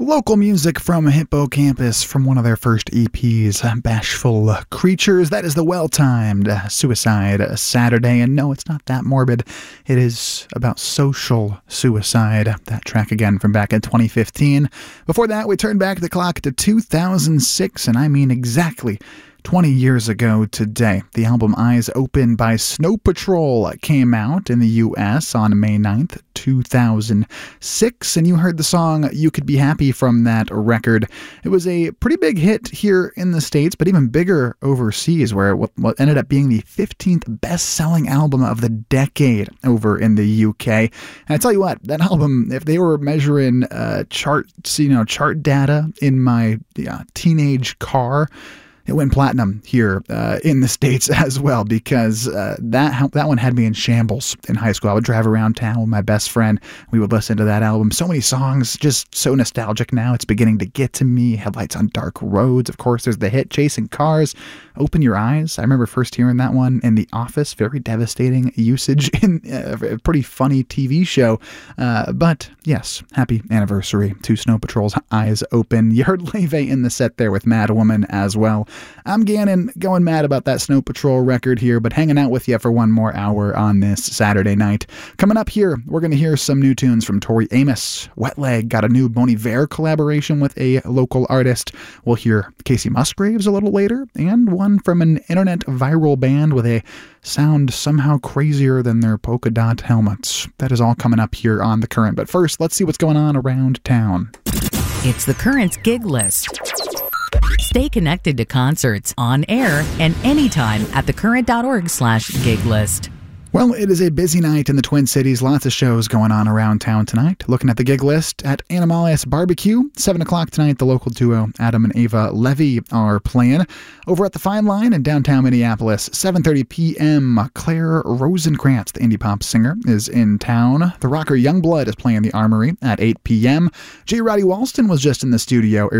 Local music from Hippocampus from one of their first EPs, Bashful Creatures. That is the well-timed Suicide Saturday. And no, it's not that morbid. It is about social suicide. That track again from back in 2015. Before that, we turned back the clock to 2006, and I mean exactly 20 years ago today. The album Eyes Open by Snow Patrol came out in the U.S. on May 9th, 2006, and you heard the song You Could Be Happy from that record. It was a pretty big hit here in the States, but even bigger overseas, where what ended up being the 15th best-selling album of the decade over in the U.K. And I tell you what, that album, if they were measuring chart data in my teenage car, it went platinum here in the States as well, because that one had me in shambles in high school. I would drive around town with my best friend. We would listen to that album. So many songs, just so nostalgic now. It's beginning to get to me. Headlights on Dark Roads. Of course, there's the hit Chasing Cars. Open Your Eyes. I remember first hearing that one in The Office. Very devastating usage in a pretty funny TV show. But yes, happy anniversary to Snow Patrol's Eyes Open. You heard Leve in the set there with Mad Woman as well. I'm Gannon, going mad about that Snow Patrol record here, but hanging out with you for one more hour on this Saturday night. Coming up here, we're going to hear some new tunes from Tori Amos. Wet Leg got a new Bon Iver collaboration with a local artist. We'll hear Casey Musgraves a little later, and one from an internet viral band with a sound somehow crazier than their polka dot helmets. That is all coming up here on The Current. But first, let's see what's going on around town. It's The Current's gig list. Stay connected to concerts on air and anytime at thecurrent.org/gig list. Well, it is a busy night in the Twin Cities. Lots of shows going on around town tonight. Looking at the gig list at Animalius Barbecue, 7 o'clock tonight, the local duo Adam and Ava Levy are playing. Over at the Fine Line in downtown Minneapolis, 7:30 p.m., Claire Rosenkrantz, the indie pop singer, is in town. The rocker Youngblood is playing the Armory at 8 p.m. J. Roddy Walston was just in the studio